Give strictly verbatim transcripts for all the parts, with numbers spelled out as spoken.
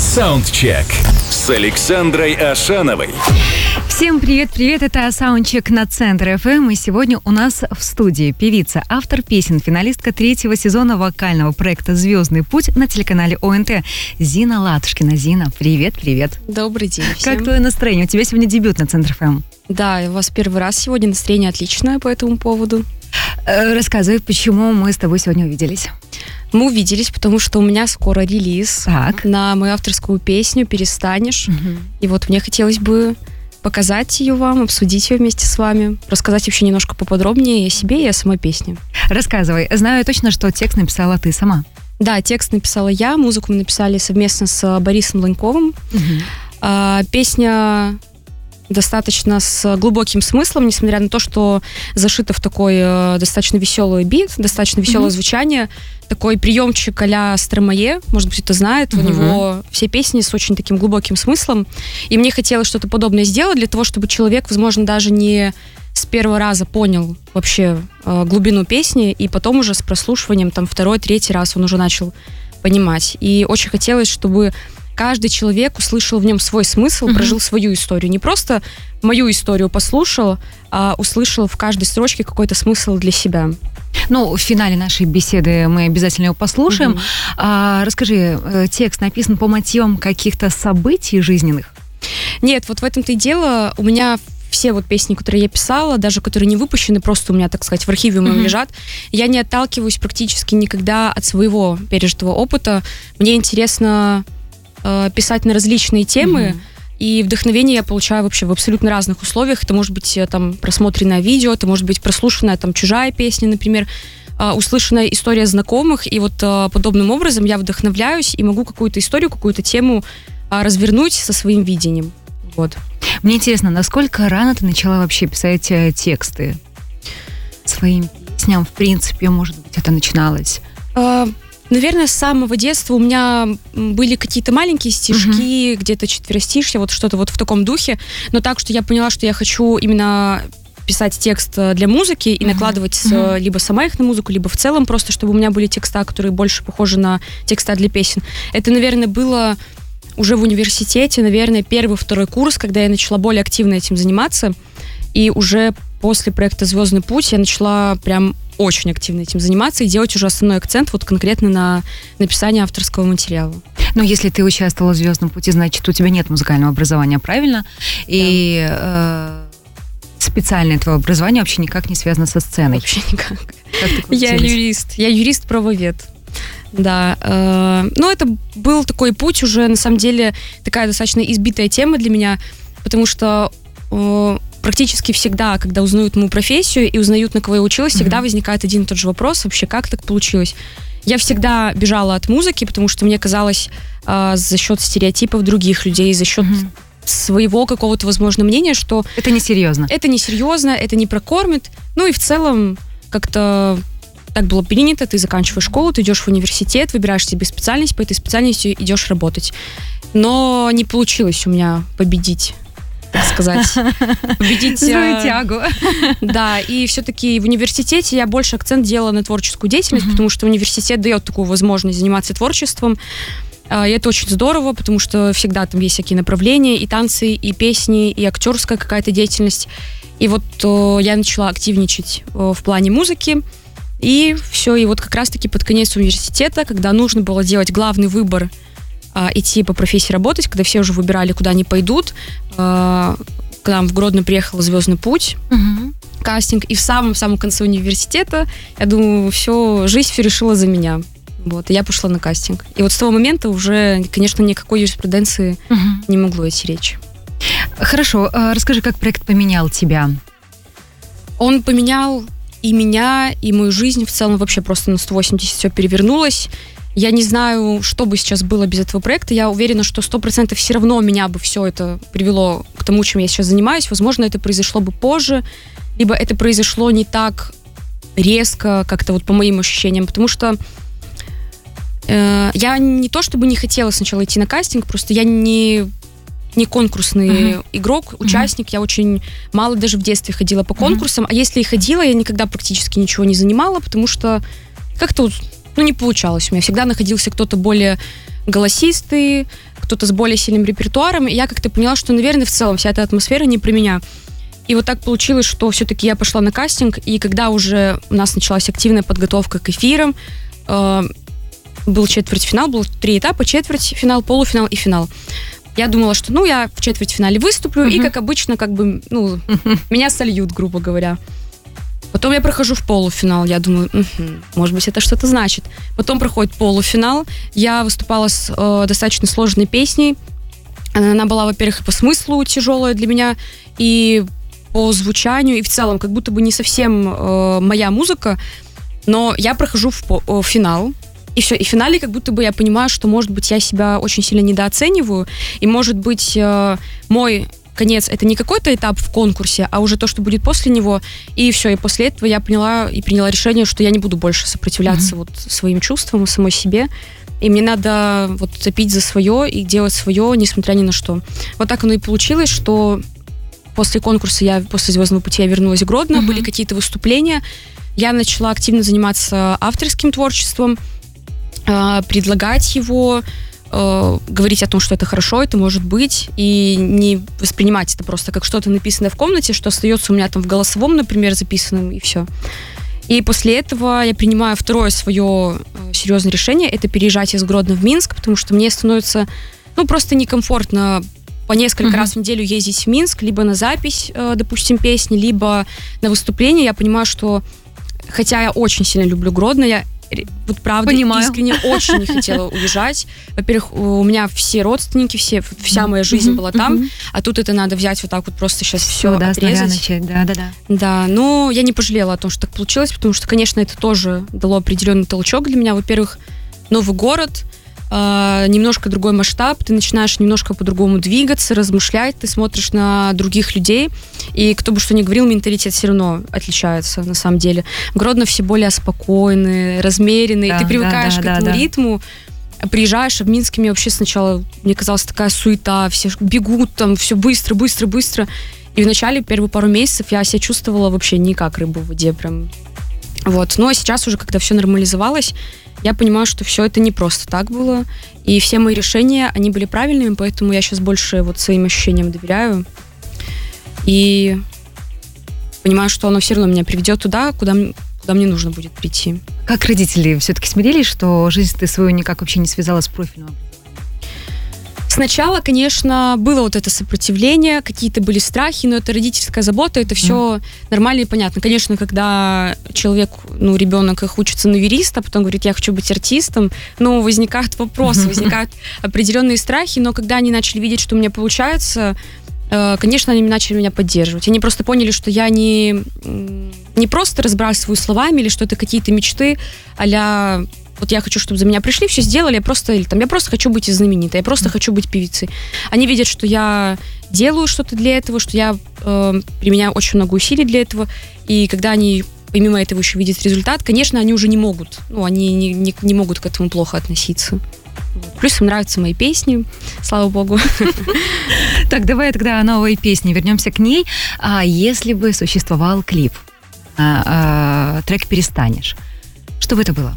Саундчек с Александрой Ашановой. Всем привет-привет, это Саундчек на Центр эф эм, и сегодня у нас в студии певица, автор песен, финалистка третьего сезона вокального проекта «Звездный путь» на телеканале о эн тэ Зина Латушкина. Зина, привет-привет. Добрый день всем. Как твое настроение? У тебя сегодня дебют на Центр эф эм. Да, у вас первый раз сегодня, настроение отличное по этому поводу. Рассказывай, почему мы с тобой сегодня увиделись. Мы увиделись, потому что у меня скоро релиз так. на мою авторскую песню «Перестанешь». Угу. И вот мне хотелось бы показать ее вам, обсудить ее вместе с вами, рассказать вообще немножко поподробнее о себе и о самой песне. Рассказывай. Знаю точно, что текст написала ты сама. Да, текст написала я, музыку мы написали совместно с Борисом Ланьковым. Угу. А, песня достаточно с глубоким смыслом, несмотря на то, что зашито в такой э, достаточно веселый бит, достаточно веселое mm-hmm. звучание, такой приемчик а-ля Стромае, может быть, кто знает, mm-hmm. у него все песни с очень таким глубоким смыслом, и мне хотелось что-то подобное сделать для того, чтобы человек, возможно, даже не с первого раза понял вообще э, глубину песни, и потом уже с прослушиванием, там, второй, третий раз он уже начал понимать. И очень хотелось, чтобы каждый человек услышал в нем свой смысл, mm-hmm. прожил свою историю. Не просто мою историю послушал, а услышал в каждой строчке какой-то смысл для себя. Ну, в финале нашей беседы мы обязательно его послушаем. Mm-hmm. А, расскажи, текст написан по мотивам каких-то событий жизненных? Нет, вот в этом-то и дело. У меня все вот песни, которые я писала, даже которые не выпущены, просто у меня, так сказать, в архиве моем mm-hmm. лежат, я не отталкиваюсь практически никогда от своего пережитого опыта. Мне интересно писать на различные темы, mm-hmm. и вдохновение я получаю вообще в абсолютно разных условиях. Это может быть там просмотренное видео, это может быть прослушанная там чужая песня, например, услышанная история знакомых, и вот подобным образом я вдохновляюсь и могу какую-то историю, какую-то тему развернуть со своим видением. Вот. Мне интересно, насколько рано ты начала вообще писать тексты своим песням? В принципе, может быть, это начиналось? Наверное, с самого детства у меня были какие-то маленькие стишки, uh-huh. где-то четверостишья, вот что-то вот в таком духе, но так, что я поняла, что я хочу именно писать текст для музыки и uh-huh. накладывать uh-huh. либо сама их на музыку, либо в целом просто, чтобы у меня были текста, которые больше похожи на текста для песен. Это, наверное, было уже в университете, наверное, первый-второй курс, когда я начала более активно этим заниматься, и уже после проекта «Звездный путь» я начала прям очень активно этим заниматься и делать уже основной акцент вот конкретно на написание авторского материала. Но если ты участвовала в «Звездном пути», значит, у тебя нет музыкального образования, правильно? И да. э, специальное твое образование вообще никак не связано со сценой. Вообще никак. Я юрист. Я юрист-правовед. Да. Э, ну, это был такой путь уже, на самом деле, такая достаточно избитая тема для меня, потому что э, практически всегда, когда узнают мою профессию и узнают, на кого я училась, всегда mm-hmm. возникает один и тот же вопрос, вообще, как так получилось. Я всегда бежала от музыки, потому что мне казалось, э, за счет стереотипов других людей, за счет mm-hmm. своего какого-то, возможно, мнения, что... Это несерьезно. Это несерьезно, это не прокормит. Ну и в целом как-то так было принято, ты заканчиваешь школу, ты идешь в университет, выбираешь себе специальность, по этой специальности идешь работать. Но не получилось у меня победить, так сказать, победить свою тягу. Да, и все-таки в университете я больше акцент делала на творческую деятельность, uh-huh. потому что университет дает такую возможность заниматься творчеством. И это очень здорово, потому что всегда там есть всякие направления, и танцы, и песни, и актерская какая-то деятельность. И вот я начала активничать в плане музыки, и все, и вот как раз-таки под конец университета, когда нужно было делать главный выбор, идти по профессии работать, когда все уже выбирали, куда они пойдут. К нам в Гродно приехал «Звездный путь», угу. кастинг, и в самом-самом конце университета, я думаю, все, жизнь все решила за меня. Вот, и я пошла на кастинг. И вот с того момента уже, конечно, никакой юриспруденции угу. не могло идти речи. Хорошо, расскажи, как проект поменял тебя? Он поменял и меня, и мою жизнь в целом вообще просто на сто восемьдесят все перевернулось. Я не знаю, что бы сейчас было без этого проекта. Я уверена, что сто процентов все равно меня бы все это привело к тому, чем я сейчас занимаюсь. Возможно, это произошло бы позже, либо это произошло не так резко, как-то вот по моим ощущениям, потому что э, я не то чтобы не хотела сначала идти на кастинг, просто я не, не конкурсный uh-huh. игрок, участник. Uh-huh. Я очень мало даже в детстве ходила по конкурсам, uh-huh. а если и ходила, я никогда практически ничего не занимала, потому что как-то вот ну, не получалось у меня. Всегда находился кто-то более голосистый, кто-то с более сильным репертуаром, и я как-то поняла, что, наверное, в целом вся эта атмосфера не про меня. И вот так получилось, что все-таки я пошла на кастинг, и когда уже у нас началась активная подготовка к эфирам, э, был четвертьфинал, было три этапа: четвертьфинал, полуфинал и финал. Я думала, что, ну, я в четвертьфинале выступлю, uh-huh. и, как обычно, как бы, ну, uh-huh. меня сольют, грубо говоря. Потом я прохожу в полуфинал, я думаю, угу, может быть, это что-то значит. Потом проходит полуфинал, я выступала с э, достаточно сложной песней. Она была, во-первых, по смыслу тяжелая для меня, и по звучанию, и в целом, как будто бы не совсем э, моя музыка, но я прохожу в, в финал. И все, и в финале как будто бы я понимаю, что, может быть, я себя очень сильно недооцениваю, и, может быть, э, мой конец — это не какой-то этап в конкурсе, а уже то, что будет после него, и все, и после этого я поняла и приняла решение, что я не буду больше сопротивляться mm-hmm. вот своим чувствам и самой себе, и мне надо вот топить за свое и делать свое, несмотря ни на что. Вот так оно и получилось, что после конкурса, я, после «Звездного пути» я вернулась в Гродно, mm-hmm. были какие-то выступления, я начала активно заниматься авторским творчеством, предлагать его, э, говорить о том, что это хорошо, это может быть, и не воспринимать это просто как что-то написанное в комнате, что остается у меня там в голосовом, например, записанном, и все. И после этого я принимаю второе свое серьезное решение, это переезжать из Гродно в Минск, потому что мне становится, ну, просто некомфортно по несколько mm-hmm. раз в неделю ездить в Минск, либо на запись, э, допустим, песни, либо на выступление. Я понимаю, что, хотя я очень сильно люблю Гродно, я вот правда, Понимаю. Искренне очень не хотела уезжать. Во-первых, у меня все родственники, все, вся моя жизнь mm-hmm. была там, mm-hmm. а тут это надо взять вот так вот просто сейчас все, все да, отрезать. Начать. Да, да, да. Да, но я не пожалела о том, что так получилось, потому что, конечно, это тоже дало определенный толчок для меня. Во-первых, новый город, Uh, немножко другой масштаб, ты начинаешь немножко по-другому двигаться, размышлять, ты смотришь на других людей, и кто бы что ни говорил, менталитет все равно отличается, на самом деле. В Гродно все более спокойные, размеренные, да, ты привыкаешь да, да, к этому да, ритму, да. Приезжаешь, а в Минске мне вообще сначала, мне казалось, такая суета, все бегут там, все быстро, быстро, быстро, и вначале, первые пару месяцев я себя чувствовала вообще не как рыба в воде, прям, вот, но сейчас уже, когда все нормализовалось, я понимаю, что все это не просто так было, и все мои решения, они были правильными, поэтому я сейчас больше вот своим ощущениям доверяю, и понимаю, что оно все равно меня приведет туда, куда, куда мне нужно будет прийти. Как родители все-таки смирились, что жизнь ты свою никак вообще не связала с профильным образованием? Сначала, конечно, было вот это сопротивление, какие-то были страхи, но это родительская забота, это все mm. нормально и понятно. Конечно, когда человек, ну, ребенок их учится на юриста, потом говорит, я хочу быть артистом, ну, возникают вопросы, возникают определенные страхи, но когда они начали видеть, что у меня получается, конечно, они начали меня поддерживать. Они просто поняли, что я не, не просто разбрасываю словами, или что это какие-то мечты а-ля вот я хочу, чтобы за меня пришли, все сделали, я просто, или там, я просто хочу быть знаменитой, я просто mm. хочу быть певицей. Они видят, что я делаю что-то для этого, что я э, применяю очень много усилий для этого, и когда они помимо этого еще видят результат, конечно, они уже не могут, ну, они не, не, не могут к этому плохо относиться. Плюс им нравятся мои песни, слава богу. Так, давай тогда о новой песне, вернемся к ней. А если бы существовал клип, а, а, трек «Перестанешь», что бы это было?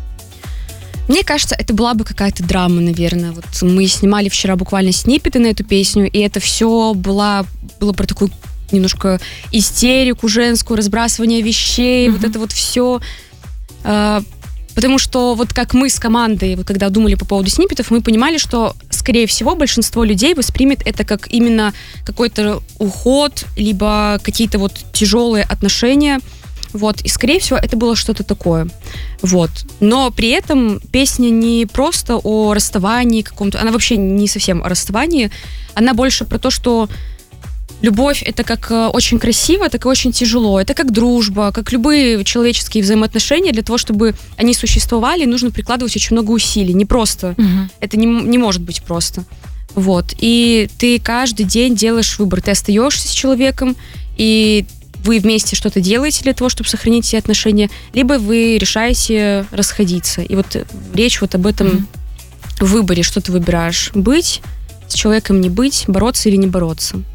Мне кажется, это была бы какая-то драма, наверное. Вот мы снимали вчера буквально сниппеты на эту песню, и это все было, было про такую немножко истерику женскую, разбрасывание вещей, mm-hmm. вот это вот все. Э, потому что вот как мы с командой, вот когда думали по поводу сниппетов, мы понимали, что, скорее всего, большинство людей воспримет это как именно какой-то уход, либо какие-то вот тяжелые отношения. Вот, и, скорее всего, это было что-то такое. Вот. Но при этом песня не просто о расставании каком-то, она вообще не совсем о расставании, она больше про то, что любовь — это как очень красиво, так и очень тяжело. Это как дружба, как любые человеческие взаимоотношения. Для того, чтобы они существовали, нужно прикладывать очень много усилий. Не просто. Угу. Это не, не может быть просто. Вот. И ты каждый день делаешь выбор. Ты остаешься с человеком, и вы вместе что-то делаете для того, чтобы сохранить эти отношения, либо вы решаете расходиться. И вот речь вот об этом mm-hmm. выборе, что ты выбираешь. Быть с человеком, не быть, бороться или не бороться.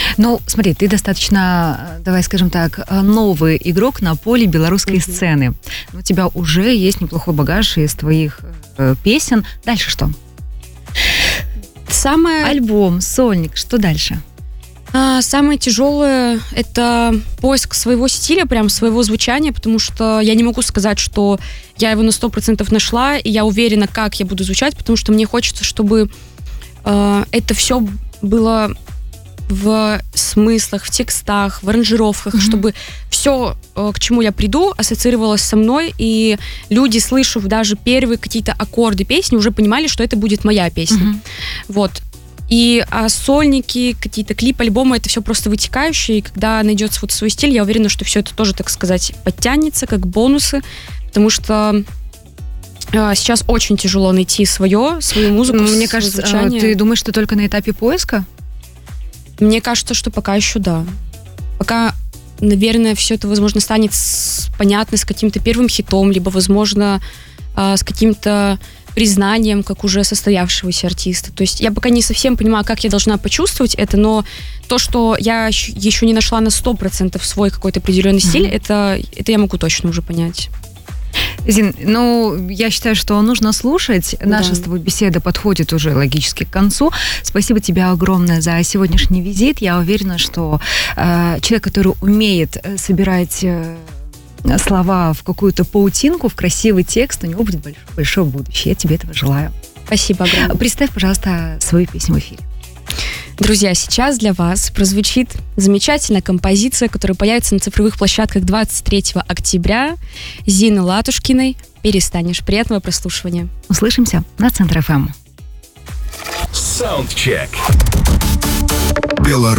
Ну, смотри, ты достаточно, давай скажем так, новый игрок на поле белорусской mm-hmm. сцены. У тебя уже есть неплохой багаж из твоих э, песен. Дальше что? Самое... Альбом, сольник, что дальше? А, самое тяжелое — это поиск своего стиля, прям своего звучания, потому что я не могу сказать, что я его на сто процентов нашла, и я уверена, как я буду звучать, потому что мне хочется, чтобы э, это все было в смыслах, в текстах, в аранжировках, mm-hmm. чтобы все, э, к чему я приду, ассоциировалось со мной, и люди, слышав даже первые какие-то аккорды песни, уже понимали, что это будет моя песня. Mm-hmm. Вот. И а сольники, какие-то клипы, альбомы, это все просто вытекающее, и когда найдется вот свой стиль, я уверена, что все это тоже, так сказать, подтянется, как бонусы, потому что э, сейчас очень тяжело найти свое, свою музыку. Мне кажется, звучание. Ты думаешь, что только на этапе поиска? Мне кажется, что пока еще да. Пока, наверное, все это, возможно, станет с, понятно с каким-то первым хитом, либо, возможно, э, с каким-то признанием, как уже состоявшегося артиста. То есть я пока не совсем понимаю, как я должна почувствовать это, но то, что я еще не нашла на сто процентов свой какой-то определенный mm-hmm. стиль, это, это я могу точно уже понять. Зин, ну, я считаю, что нужно слушать. Наша да. с тобой беседа подходит уже логически к концу. Спасибо тебе огромное за сегодняшний визит. Я уверена, что э, человек, который умеет собирать э, слова в какую-то паутинку, в красивый текст, у него будет большое, большое будущее. Я тебе этого желаю. Спасибо огромное. Представь, пожалуйста, свою песню в эфире. Друзья, сейчас для вас прозвучит замечательная композиция, которая появится на цифровых площадках двадцать третьего октября. Зины Латушкиной «Перестанешь». Приятного прослушивания. Услышимся на Центр эф эм. Саундчек. Беларусь.